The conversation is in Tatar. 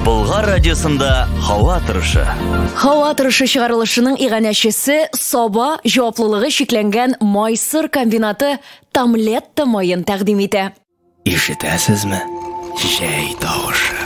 Болгар радиосында һава торышы. Һава торышы чыгарылышының иганәчесе Саба җаваплылыгы шикләнгән Майсыр комбинаты Тамлетта майын тәкъдим итә. Ишетәсезме? Җәй тавышы.